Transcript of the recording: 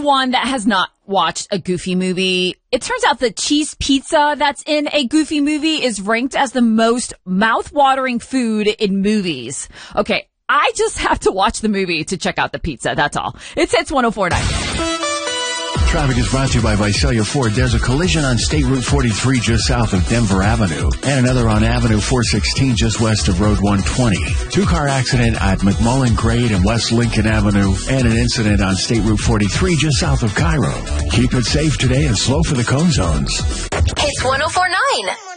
anyone that has not watched a Goofy movie, it turns out the cheese pizza that's in a Goofy movie is ranked as the most mouth-watering food in movies. Okay, I just have to watch the movie to check out the pizza, that's all. It's Hits 104.9. Traffic is brought to you by Visalia Ford. There's a collision on State Route 43 just south of Denver Avenue and another on Avenue 416 just west of Road 120. Two-car accident at McMullen Grade and West Lincoln Avenue and an incident on State Route 43 just south of Cairo. Keep it safe today and slow for the cone zones. Hits 104.9.